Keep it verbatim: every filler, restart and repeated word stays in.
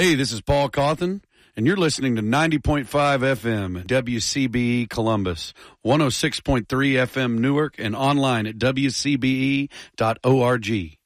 Hey, this is Paul Cawthon, and you're listening to ninety point five F M W C B E Columbus, one oh six point three F M Newark, and online at W C B E dot org.